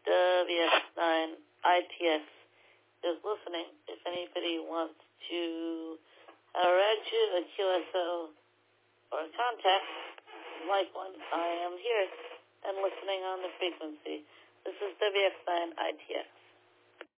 WX9 ITS is listening. If anybody wants to write you a QSO or a contact, like one, I am here and listening on the frequency. This is WX9 ITS.